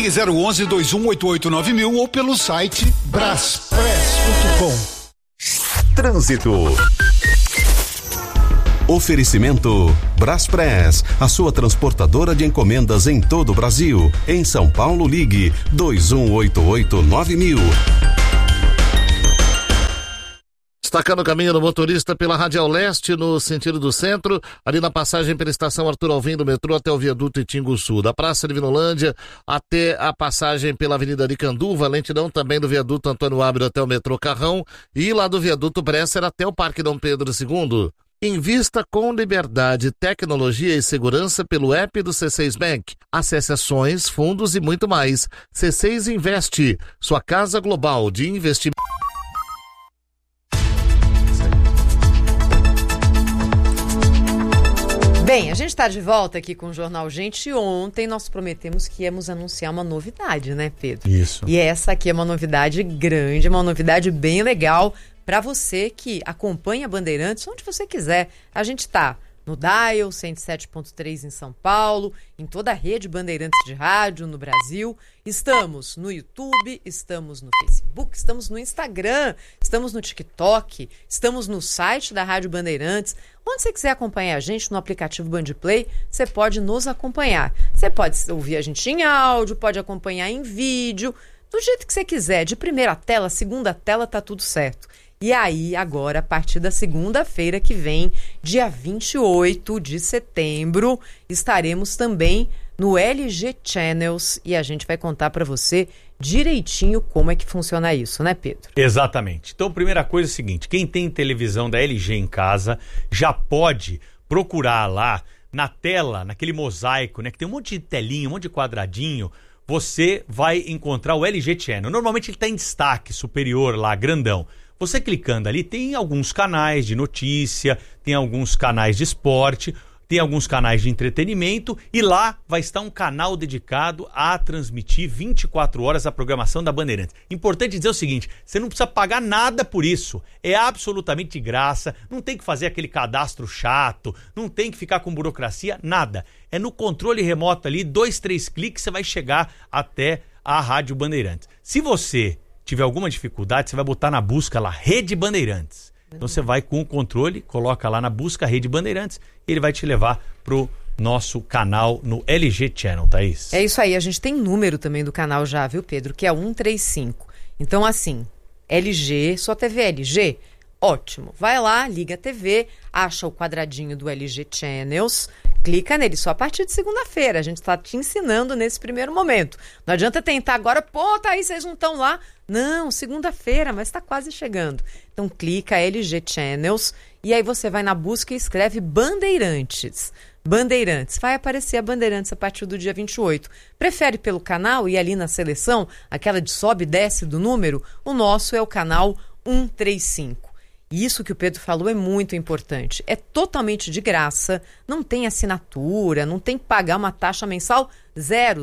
Ligue 011-2188-9000 ou pelo site braspress.com. Trânsito. Oferecimento Braspress, a sua transportadora de encomendas em todo o Brasil. Em São Paulo, ligue 2188-9000. Destacando o caminho do motorista pela Radial Leste, no sentido do centro, ali na passagem pela estação Arthur Alvim do metrô até o viaduto Itinguçu, da Praça de Vinolândia até a passagem pela Avenida Aricanduva, lentidão também do viaduto Antônio Ábido até o metrô Carrão e lá do viaduto Bresser até o Parque Dom Pedro II. Invista com liberdade, tecnologia e segurança pelo app do C6 Bank. Acesse ações, fundos e muito mais. C6 Investe, sua casa global de investimento. Bem, a gente está de volta aqui com o Jornal Gente. Ontem nós prometemos que íamos anunciar uma novidade, né, Pedro? Isso. E essa aqui é uma novidade grande, uma novidade bem legal para você que acompanha Bandeirantes onde você quiser. A gente está no Dial 107.3 em São Paulo, em toda a rede Bandeirantes de rádio no Brasil. Estamos no YouTube, estamos no Facebook, estamos no Instagram, estamos no TikTok, estamos no site da Rádio Bandeirantes. Onde você quiser acompanhar a gente no aplicativo Bandplay, você pode nos acompanhar. Você pode ouvir a gente em áudio, pode acompanhar em vídeo, do jeito que você quiser. De primeira tela, segunda tela, tá tudo certo. E aí, agora, a partir da segunda-feira que vem, dia 28 de setembro, estaremos também no LG Channels e a gente vai contar para você direitinho como é que funciona isso, né, Pedro? Exatamente. Então, primeira coisa é o seguinte, quem tem televisão da LG em casa já pode procurar lá na tela, naquele mosaico, né, que tem um monte de telinha, um monte de quadradinho, você vai encontrar o LG Channel. Normalmente ele está em destaque superior lá, grandão. Você clicando ali, tem alguns canais de notícia, tem alguns canais de esporte, tem alguns canais de entretenimento e lá vai estar um canal dedicado a transmitir 24 horas a programação da Bandeirantes. Importante dizer o seguinte, você não precisa pagar nada por isso, é absolutamente de graça, não tem que fazer aquele cadastro chato, não tem que ficar com burocracia, nada. É no controle remoto ali, 2, 3 cliques, você vai chegar até a Rádio Bandeirantes. Se você tiver alguma dificuldade, você vai botar na busca lá, Rede Bandeirantes. Então você vai com o controle, coloca lá na busca Rede Bandeirantes e ele vai te levar pro nosso canal no LG Channel, Thaís. É isso aí, a gente tem número também do canal já, viu, Pedro? Que é 135. Então assim, LG, sua TV LG, ótimo. Vai lá, liga a TV, acha o quadradinho do LG Channels, clica nele só a partir de segunda-feira. A gente está te ensinando nesse primeiro momento. Não adianta tentar agora, pô, Thaís, vocês não estão lá. Não, segunda-feira, mas está quase chegando. Então clica LG Channels e aí você vai na busca e escreve Bandeirantes. Bandeirantes. Vai aparecer a Bandeirantes a partir do dia 28. Prefere pelo canal e ali na seleção, aquela de sobe e desce do número, o nosso é o canal 135. Isso que o Pedro falou é muito importante. É totalmente de graça, não tem assinatura, não tem que pagar uma taxa mensal 0,000.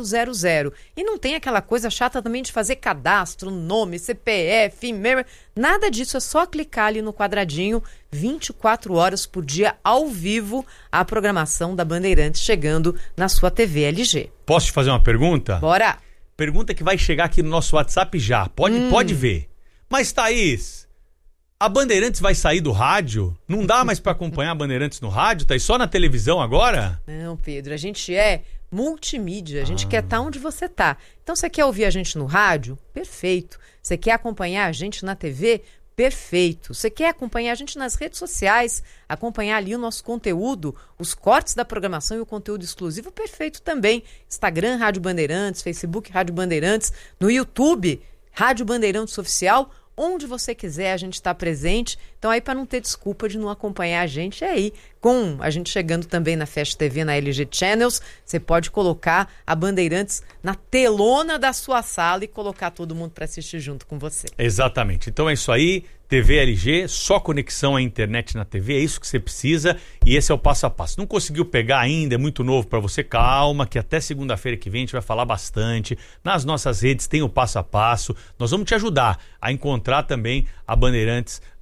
E não tem aquela coisa chata também de fazer cadastro, nome, CPF, e-mail, nada disso. É só clicar ali no quadradinho, 24 horas por dia, ao vivo, a programação da Bandeirantes chegando na sua TV LG. Posso te fazer uma pergunta? Bora! Pergunta que vai chegar aqui no nosso WhatsApp já. Pode ver. Mas, Thaís, a Bandeirantes vai sair do rádio? Não dá mais para acompanhar a Bandeirantes no rádio? Tá aí só na televisão agora? Não, Pedro, a gente é multimídia, a gente quer estar onde você tá. Então, você quer ouvir a gente no rádio? Perfeito. Você quer acompanhar a gente na TV? Perfeito. Você quer acompanhar a gente nas redes sociais, acompanhar ali o nosso conteúdo, os cortes da programação e o conteúdo exclusivo? Perfeito também. Instagram, Rádio Bandeirantes, Facebook, Rádio Bandeirantes, no YouTube, Rádio Bandeirantes Oficial. Onde você quiser, a gente está presente. Então aí, para não ter desculpa de não acompanhar a gente, é aí. Com a gente chegando também na Fast TV, na LG Channels, você pode colocar a Bandeirantes na telona da sua sala e colocar todo mundo para assistir junto com você. Exatamente. Então é isso aí. TV LG, só conexão à internet na TV, é isso que você precisa e esse é o passo a passo. Não conseguiu pegar ainda, é muito novo para você, calma, que até segunda-feira que vem a gente vai falar bastante. Nas nossas redes tem o passo a passo, nós vamos te ajudar a encontrar também a Bandeirantes na televisão.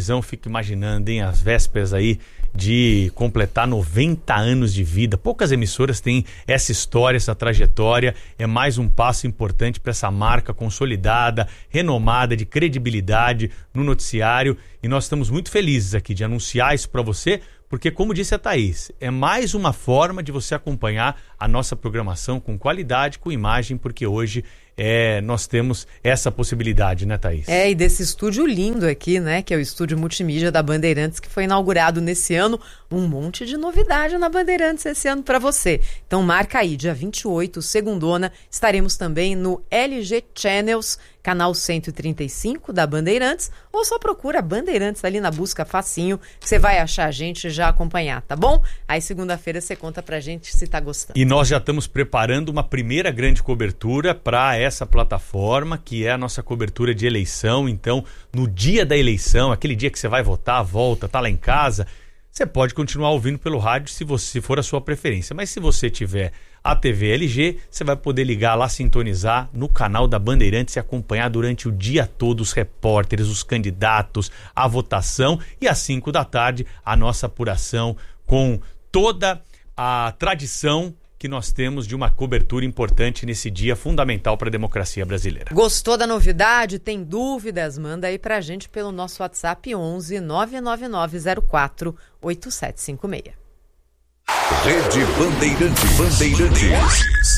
televisão, fico imaginando, hein, as vésperas aí de completar 90 anos de vida. Poucas emissoras têm essa história, essa trajetória. É mais um passo importante para essa marca consolidada, renomada, de credibilidade no noticiário. E nós estamos muito felizes aqui de anunciar isso para você, porque, como disse a Thaís, é mais uma forma de você acompanhar a nossa programação com qualidade, com imagem, porque hoje nós temos essa possibilidade, né, Thaís? E desse estúdio lindo aqui, né, que é o estúdio multimídia da Bandeirantes, que foi inaugurado nesse ano. Um monte de novidade na Bandeirantes esse ano para você. Então marca aí, dia 28, segundona, estaremos também no LG Channels, canal 135 da Bandeirantes, ou só procura Bandeirantes ali na busca facinho, que você vai achar a gente e já acompanhar, tá bom? Aí segunda-feira você conta pra gente se tá gostando. E nós já estamos preparando uma primeira grande cobertura para essa plataforma, que é a nossa cobertura de eleição. Então, no dia da eleição, aquele dia que você vai votar, volta, tá lá em casa, você pode continuar ouvindo pelo rádio se for a sua preferência. Mas se você tiver a TV LG, você vai poder ligar lá, sintonizar no canal da Bandeirantes e acompanhar durante o dia todo os repórteres, os candidatos, a votação, e às 5 da tarde a nossa apuração com toda a tradição que nós temos de uma cobertura importante nesse dia fundamental para a democracia brasileira. Gostou da novidade? Tem dúvidas? Manda aí pra gente pelo nosso WhatsApp 11 99904 8756. Rede Bandeirantes.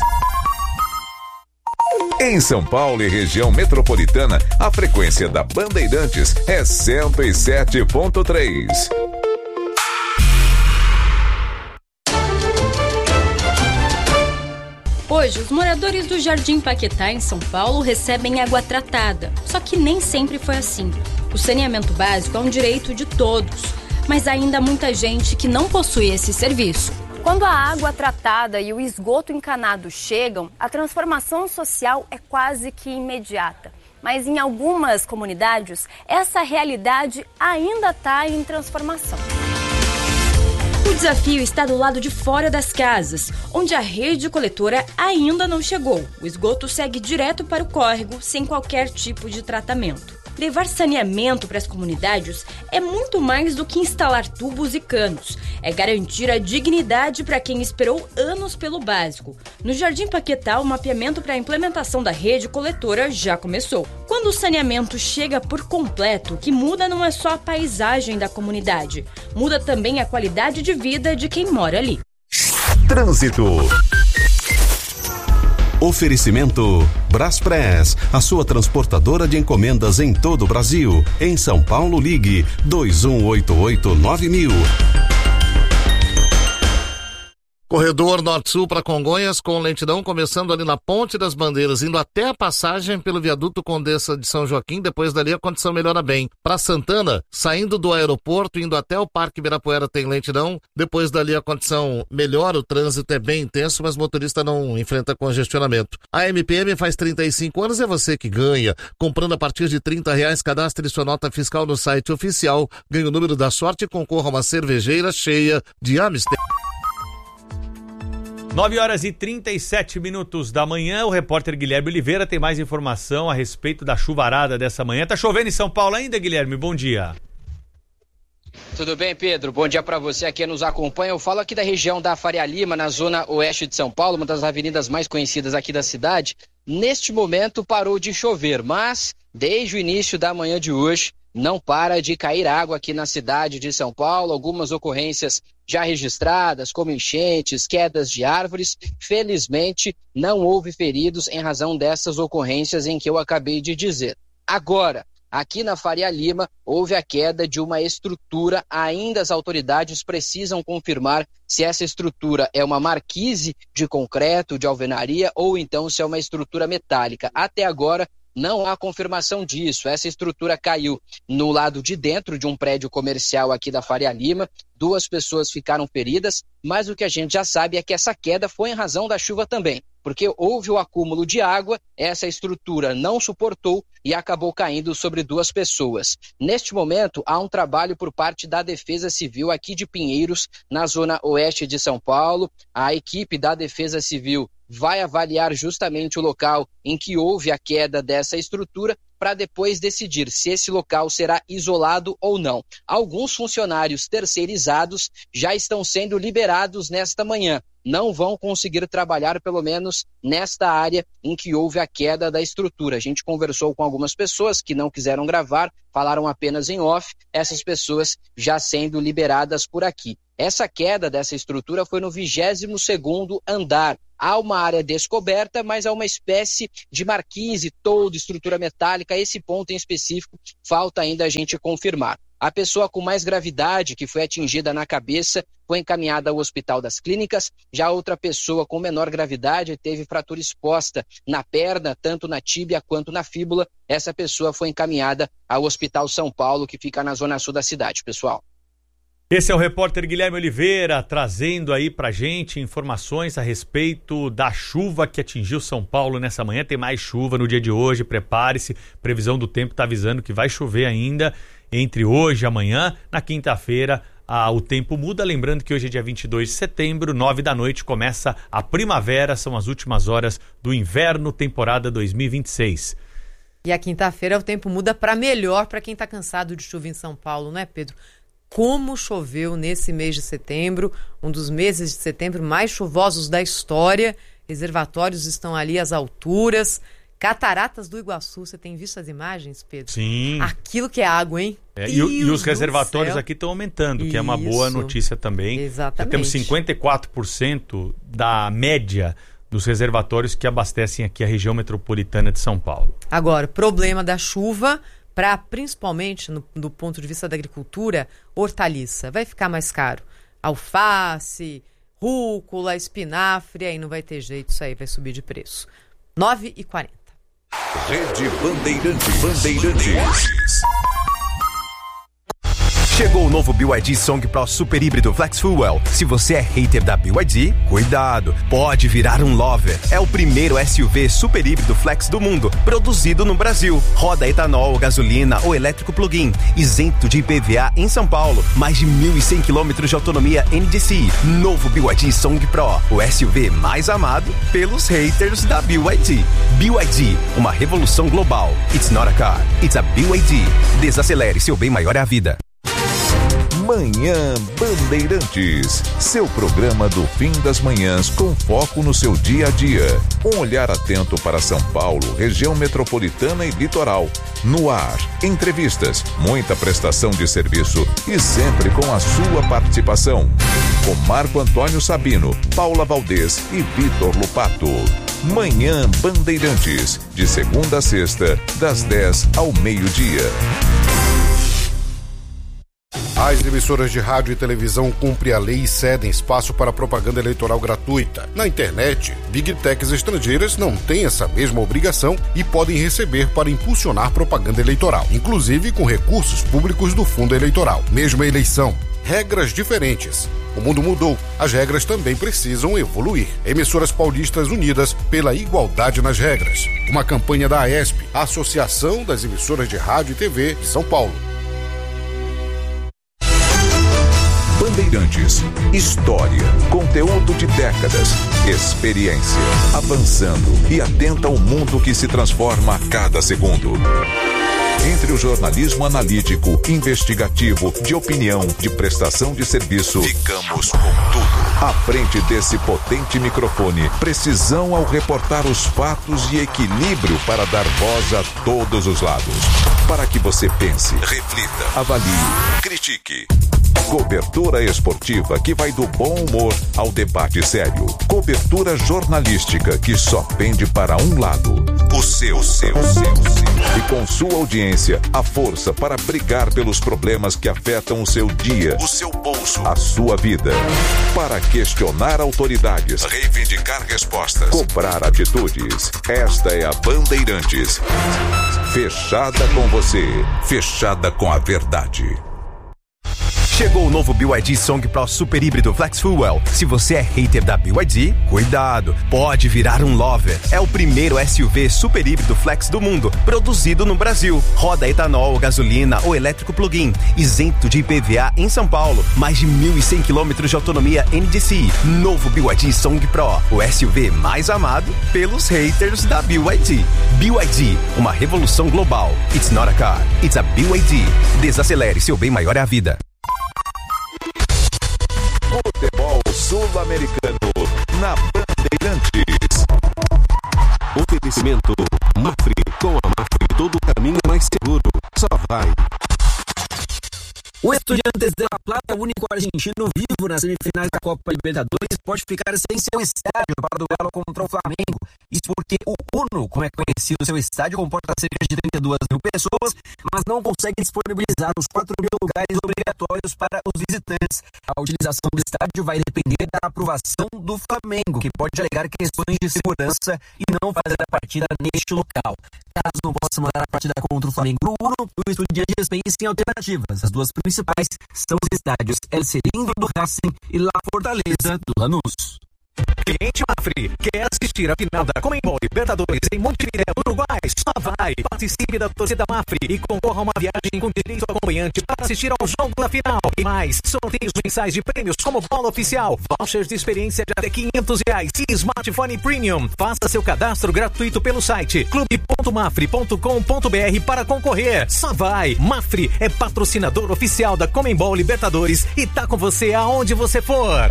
Em São Paulo e região metropolitana, a frequência da Bandeirantes é 107.3. Hoje, os moradores do Jardim Paquetá, em São Paulo, recebem água tratada. Só que nem sempre foi assim. O saneamento básico é um direito de todos, mas ainda há muita gente que não possui esse serviço. Quando a água tratada e o esgoto encanado chegam, a transformação social é quase que imediata. Mas em algumas comunidades, essa realidade ainda está em transformação. O desafio está do lado de fora das casas, onde a rede coletora ainda não chegou. O esgoto segue direto para o córrego, sem qualquer tipo de tratamento. Levar saneamento para as comunidades é muito mais do que instalar tubos e canos. É garantir a dignidade para quem esperou anos pelo básico. No Jardim Paquetá, o mapeamento para a implementação da rede coletora já começou. Quando o saneamento chega por completo, o que muda não é só a paisagem da comunidade. Muda também a qualidade de vida de quem mora ali. Trânsito. Oferecimento Braspress, a sua transportadora de encomendas em todo o Brasil. Em São Paulo, ligue 2188-9000. Corredor Norte-Sul para Congonhas com lentidão começando ali na Ponte das Bandeiras, indo até a passagem pelo viaduto Condessa de São Joaquim. Depois dali a condição melhora bem. Para Santana, saindo do aeroporto, indo até o Parque Ibirapuera tem lentidão. Depois dali a condição melhora, o trânsito é bem intenso, mas o motorista não enfrenta congestionamento. A MPM faz 35 anos, é você que ganha. Comprando a partir de R$30, cadastre sua nota fiscal no site oficial, ganhe o número da sorte e concorra a uma cervejeira cheia de Amstel. 9h37 da manhã, o repórter Guilherme Oliveira tem mais informação a respeito da chuvarada dessa manhã. Tá chovendo em São Paulo ainda, Guilherme? Bom dia. Tudo bem, Pedro? Bom dia para você que nos acompanha. Eu falo aqui da região da Faria Lima, na zona oeste de São Paulo, uma das avenidas mais conhecidas aqui da cidade. Neste momento parou de chover, mas desde o início da manhã de hoje não para de cair água aqui na cidade de São Paulo. Algumas ocorrências já registradas, como enchentes, quedas de árvores. Felizmente, não houve feridos em razão dessas ocorrências em que eu acabei de dizer. Agora, aqui na Faria Lima, houve a queda de uma estrutura. Ainda as autoridades precisam confirmar se essa estrutura é uma marquise de concreto, de alvenaria, ou então se é uma estrutura metálica. Até agora, não há confirmação disso. Essa estrutura caiu no lado de dentro de um prédio comercial aqui da Faria Lima. 2 pessoas ficaram feridas, mas o que a gente já sabe é que essa queda foi em razão da chuva também, porque houve o acúmulo de água, essa estrutura não suportou e acabou caindo sobre 2 pessoas. Neste momento, há um trabalho por parte da Defesa Civil aqui de Pinheiros, na zona oeste de São Paulo. A equipe da Defesa Civil vai avaliar justamente o local em que houve a queda dessa estrutura para depois decidir se esse local será isolado ou não. Alguns funcionários terceirizados já estão sendo liberados nesta manhã. Não vão conseguir trabalhar, pelo menos nesta área em que houve a queda da estrutura. A gente conversou com algumas pessoas que não quiseram gravar, falaram apenas em off, essas pessoas já sendo liberadas por aqui. Essa queda dessa estrutura foi no 22º andar. Há uma área descoberta, mas há uma espécie de marquise, toldo, estrutura metálica. Esse ponto em específico falta ainda a gente confirmar. A pessoa com mais gravidade, que foi atingida na cabeça, foi encaminhada ao Hospital das Clínicas. Já outra pessoa com menor gravidade teve fratura exposta na perna, tanto na tíbia quanto na fíbula. Essa pessoa foi encaminhada ao Hospital São Paulo, que fica na zona sul da cidade, pessoal. Esse é o repórter Guilherme Oliveira, trazendo aí pra gente informações a respeito da chuva que atingiu São Paulo nessa manhã. Tem mais chuva no dia de hoje, prepare-se. Previsão do tempo tá avisando que vai chover ainda entre hoje e amanhã. Na quinta-feira, o tempo muda. Lembrando que hoje é dia 22 de setembro, 9 da noite, começa a primavera. São as últimas horas do inverno, temporada 2026. E a quinta-feira o tempo muda para melhor para quem tá cansado de chuva em São Paulo, né, Pedro? Como choveu nesse mês de setembro, um dos meses de setembro mais chuvosos da história. Reservatórios estão ali às alturas. Cataratas do Iguaçu, você tem visto as imagens, Pedro? Sim. Aquilo que é água, hein? E os reservatórios aqui estão aumentando, que é uma boa notícia também. Exatamente. Já temos 54% da média dos reservatórios que abastecem aqui a região metropolitana de São Paulo. Agora, problema da chuva, para principalmente do ponto de vista da agricultura, hortaliça. Vai ficar mais caro. Alface, rúcula, espinafre, aí não vai ter jeito, isso aí vai subir de preço. 9h40. Rede Bandeirantes. Chegou o novo BYD Song Pro Super Híbrido Flex Fuel. Se você é hater da BYD, cuidado, pode virar um lover. É o primeiro SUV super híbrido flex do mundo, produzido no Brasil. Roda etanol, gasolina ou elétrico plug-in, isento de IPVA em São Paulo. Mais de 1.100 km de autonomia NDCi. Novo BYD Song Pro, o SUV mais amado pelos haters da BYD. BYD, uma revolução global. It's not a car, it's a BYD. Desacelere, seu bem maior é a vida. Manhã Bandeirantes, seu programa do fim das manhãs com foco no seu dia a dia. Um olhar atento para São Paulo, região metropolitana e litoral. No ar, entrevistas, muita prestação de serviço e sempre com a sua participação. Com Marco Antônio Sabino, Paula Valdez e Vitor Lupato. Manhã Bandeirantes, de segunda a sexta, das 10 ao meio-dia. As emissoras de rádio e televisão cumprem a lei e cedem espaço para propaganda eleitoral gratuita. Na internet, Big Techs estrangeiras não têm essa mesma obrigação e podem receber para impulsionar propaganda eleitoral, inclusive com recursos públicos do fundo eleitoral. Mesma eleição, regras diferentes. O mundo mudou, as regras também precisam evoluir. Emissoras paulistas unidas pela igualdade nas regras. Uma campanha da AESP, a Associação das Emissoras de Rádio e TV de São Paulo. Bandeirantes, história, conteúdo de décadas, experiência, avançando e atenta ao mundo que se transforma a cada segundo. Entre o jornalismo analítico, investigativo, de opinião, de prestação de serviço, ficamos com tudo. À frente desse potente microfone, precisão ao reportar os fatos e equilíbrio para dar voz a todos os lados. Para que você pense, reflita, avalie, critique. Cobertura esportiva que vai do bom humor ao debate sério. Cobertura jornalística que só pende para um lado. O seu. E com sua audiência, a força para brigar pelos problemas que afetam o seu dia, o seu bolso, a sua vida. Para questionar autoridades, reivindicar respostas, cobrar atitudes. Esta é a Bandeirantes. Fechada com você, fechada com a verdade. Chegou o novo BYD Song Pro Super Híbrido Flex Fuel. Se você é hater da BYD, cuidado, pode virar um lover. É o primeiro SUV super híbrido flex do mundo, produzido no Brasil. Roda etanol, gasolina ou elétrico plug-in, isento de IPVA em São Paulo. Mais de 1.100 km de autonomia NDCi. Novo BYD Song Pro, o SUV mais amado pelos haters da BYD. BYD, uma revolução global. It's not a car, it's a BYD. Desacelere, seu bem maior é a vida. Futebol sul-americano na Bandeirantes. Oferecimento Mafre. Com a Mafre, todo caminho mais seguro. Só vai. O Estudiantes de La Plata, único argentino vivo nas semifinais da Copa Libertadores, pode ficar sem seu estádio para o duelo contra o Flamengo. Isso porque o Uno, como é conhecido, seu estádio comporta cerca de 32 mil pessoas, mas não consegue disponibilizar os 4 mil lugares obrigatórios para os visitantes. A utilização do estádio vai depender da aprovação do Flamengo, que pode alegar questões de segurança e não fazer a partida neste local. Caso não possa mandar a partida contra o Flamengo no Uno, o Estudiantes pensa em alternativas. As duas principais são os estádios El Cilindro do Racing e La Fortaleza do Lanús. Cliente Mafre, quer assistir a final da Conmebol Libertadores em Montevidéu, Uruguai? Só vai! Participe da torcida Mafre e concorra a uma viagem com direito acompanhante para assistir ao jogo da final. E mais, sorteios mensais de prêmios como bola oficial, vouchers de experiência de até R$500 e smartphone premium. Faça seu cadastro gratuito pelo site clube.mafre.com.br para concorrer. Só vai! Mafre é patrocinador oficial da Conmebol Libertadores e tá com você aonde você for.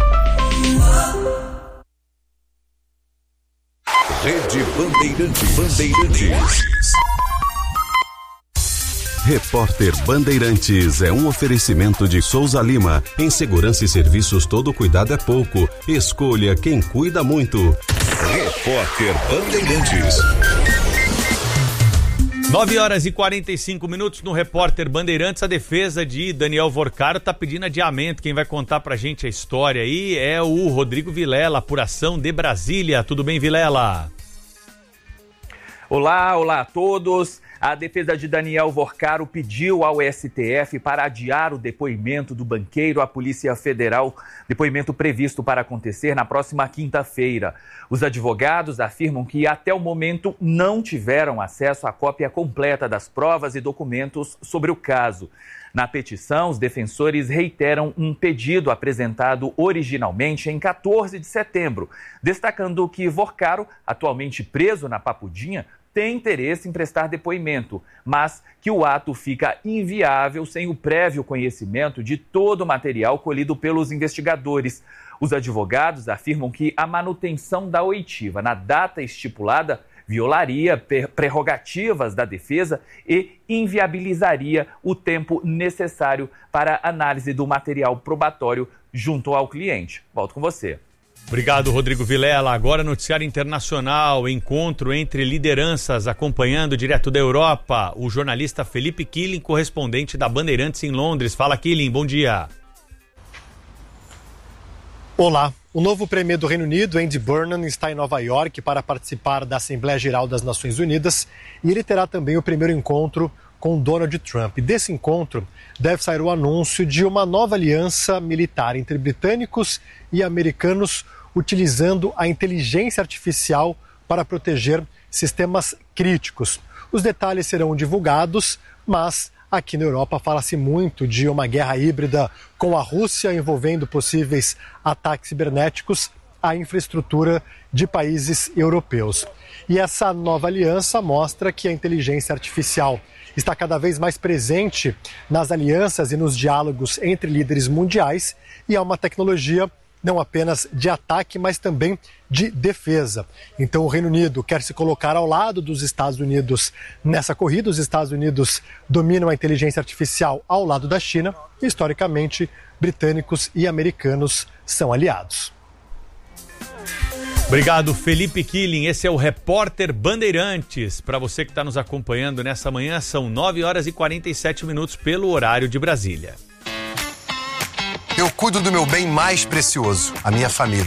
Rede Bandeirantes. Repórter Bandeirantes é um oferecimento de Souza Lima. Em segurança e serviços, todo cuidado é pouco. Escolha quem cuida muito. Repórter Bandeirantes. 9h45 no Repórter Bandeirantes. A defesa de Daniel Vorcaro está pedindo adiamento. Quem vai contar pra gente a história aí é o Rodrigo Vilela, apuração de Brasília. Tudo bem, Vilela? Olá a todos. A defesa de Daniel Vorcaro pediu ao STF para adiar o depoimento do banqueiro à Polícia Federal, depoimento previsto para acontecer na próxima quinta-feira. Os advogados afirmam que até o momento não tiveram acesso à cópia completa das provas e documentos sobre o caso. Na petição, os defensores reiteram um pedido apresentado originalmente em 14 de setembro, destacando que Vorcaro, atualmente preso na Papudinha, tem interesse em prestar depoimento, mas que o ato fica inviável sem o prévio conhecimento de todo o material colhido pelos investigadores. Os advogados afirmam que a manutenção da oitiva na data estipulada violaria prerrogativas da defesa e inviabilizaria o tempo necessário para a análise do material probatório junto ao cliente. Volto com você. Obrigado, Rodrigo Vilela. Agora, noticiário internacional, encontro entre lideranças, acompanhando direto da Europa, o jornalista Felipe Killing, correspondente da Bandeirantes em Londres. Fala, Killing, bom dia. Olá, o novo premier do Reino Unido, Andy Burnham, está em Nova York para participar da Assembleia Geral das Nações Unidas e ele terá também o primeiro encontro com Donald Trump. Desse encontro deve sair o anúncio de uma nova aliança militar entre britânicos e americanos utilizando a inteligência artificial para proteger sistemas críticos. Os detalhes serão divulgados, mas aqui na Europa fala-se muito de uma guerra híbrida com a Rússia envolvendo possíveis ataques cibernéticos à infraestrutura de países europeus. E essa nova aliança mostra que a inteligência artificial está cada vez mais presente nas alianças e nos diálogos entre líderes mundiais e é uma tecnologia não apenas de ataque, mas também de defesa. Então o Reino Unido quer se colocar ao lado dos Estados Unidos nessa corrida. Os Estados Unidos dominam a inteligência artificial ao lado da China e, historicamente, britânicos e americanos são aliados. Obrigado, Felipe Killing. Esse é o Repórter Bandeirantes. Para você que está nos acompanhando nessa manhã, são 9h47 pelo horário de Brasília. Eu cuido do meu bem mais precioso, a minha família.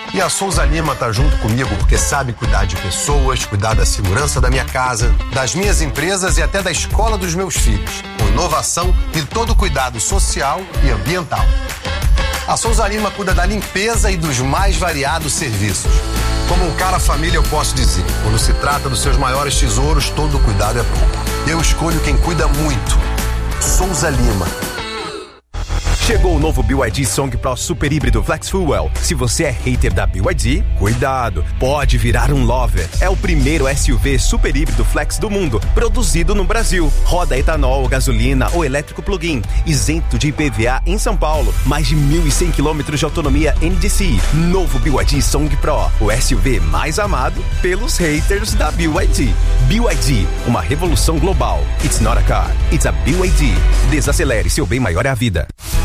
E a Souza Lima tá junto comigo porque sabe cuidar de pessoas, cuidar da segurança da minha casa, das minhas empresas e até da escola dos meus filhos, com inovação e todo cuidado social e ambiental. A Souza Lima cuida da limpeza e dos mais variados serviços. Como um cara família, eu posso dizer, quando se trata dos seus maiores tesouros, todo cuidado é pouco. Eu escolho quem cuida muito. Souza Lima. Chegou o novo BYD Song Pro Super Híbrido Flex Fuel. Se você é hater da BYD, cuidado, pode virar um lover. É o primeiro SUV super híbrido flex do mundo, produzido no Brasil. Roda etanol, gasolina ou elétrico plug-in, isento de IPVA em São Paulo. Mais de 1.100 km de autonomia NDCi. Novo BYD Song Pro, o SUV mais amado pelos haters da BYD. BYD, uma revolução global. It's not a car, it's a BYD. Desacelere, seu bem maior é a vida.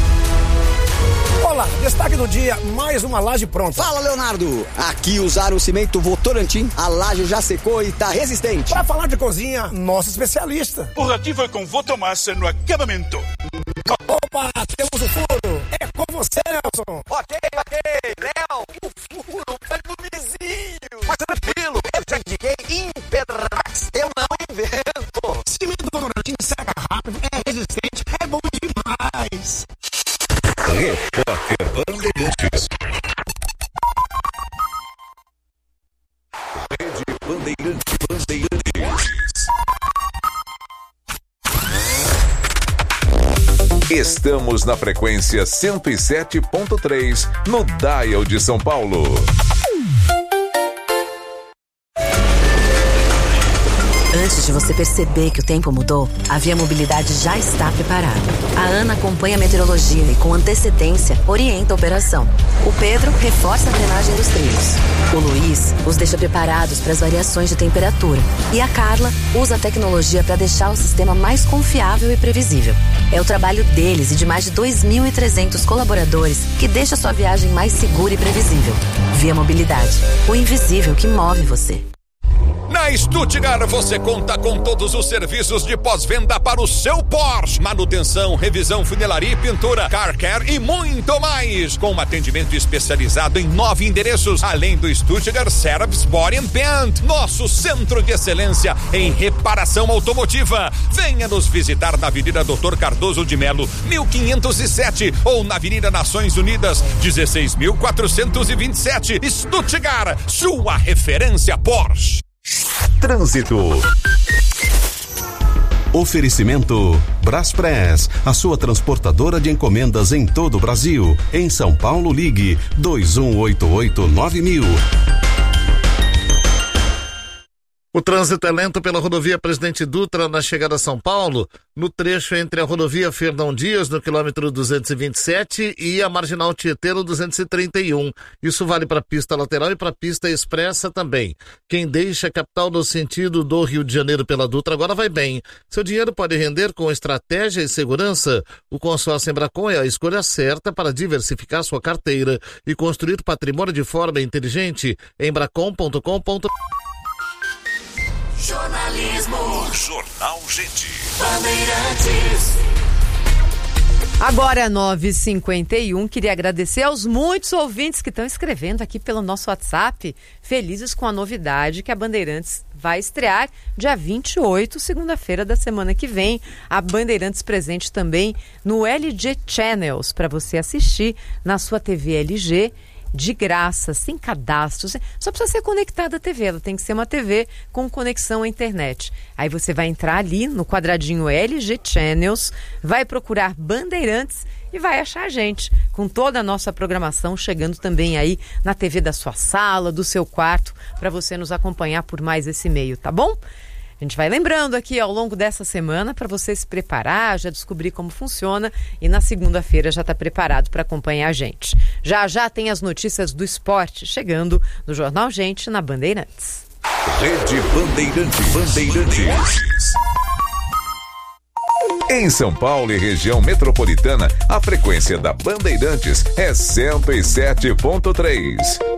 Olá, destaque do dia, mais uma laje pronta. Fala, Leonardo. Aqui usaram o cimento Votorantim, a laje já secou e tá resistente. Para falar de cozinha, nosso especialista. O Ratinho foi com Votomassa no acabamento. Opa, temos o furo. É com você, Nelson. Ok. Léo, o furo foi no vizinho. Mas tranquilo, eu já indiquei Impetrax. Eu não invento. Cimento Votorantim seca rápido, é resistente, é bom demais. Repórter Bandeirantes. Rede Bandeirantes. Estamos na frequência 107.3 no Dial de São Paulo. Antes de você perceber que o tempo mudou, a Via Mobilidade já está preparada. A Ana acompanha a meteorologia e, com antecedência, orienta a operação. O Pedro reforça a drenagem dos trilhos. O Luiz os deixa preparados para as variações de temperatura. E a Carla usa a tecnologia para deixar o sistema mais confiável e previsível. É o trabalho deles e de mais de 2.300 colaboradores que deixa sua viagem mais segura e previsível. Via Mobilidade, o invisível que move você. Na Stuttgart você conta com todos os serviços de pós-venda para o seu Porsche. Manutenção, revisão, funilaria e pintura, car care e muito mais. Com um atendimento especializado em 9 endereços, além do Stuttgart Service Body and Paint, nosso centro de excelência em reparação automotiva. Venha nos visitar na Avenida Dr. Cardoso de Melo, 1507 ou na Avenida Nações Unidas, 16.427. Stuttgart, sua referência Porsche. Trânsito. Oferecimento Braspress, a sua transportadora de encomendas em todo o Brasil. Em São Paulo, ligue 2188-9000. O trânsito é lento pela rodovia Presidente Dutra na chegada a São Paulo, no trecho entre a rodovia Fernão Dias, no quilômetro 227, e a Marginal Tietê, no 231. Isso vale para a pista lateral e para a pista expressa também. Quem deixa a capital no sentido do Rio de Janeiro pela Dutra agora vai bem. Seu dinheiro pode render com estratégia e segurança. O consórcio Embracon é a escolha certa para diversificar sua carteira e construir patrimônio de forma inteligente. Embracon.com.br. Jornalismo. Jornal Gente. Bandeirantes. Agora 9h51, queria agradecer aos muitos ouvintes que estão escrevendo aqui pelo nosso WhatsApp, felizes com a novidade que a Bandeirantes vai estrear dia 28, segunda-feira da semana que vem. A Bandeirantes presente também no LG Channels, para você assistir na sua TV LG, de graça, sem cadastro, só precisa ser conectada à TV, ela tem que ser uma TV com conexão à internet. Aí você vai entrar ali no quadradinho LG Channels, vai procurar Bandeirantes e vai achar a gente, com toda a nossa programação chegando também aí na TV da sua sala, do seu quarto, para você nos acompanhar por mais esse meio, tá bom? A gente vai lembrando aqui ao longo dessa semana para você se preparar, já descobrir como funciona e na segunda-feira já está preparado para acompanhar a gente. Já tem as notícias do esporte chegando no Jornal Gente na Bandeirantes. Rede Bandeirantes. Em São Paulo e região metropolitana, a frequência da Bandeirantes é 107.3.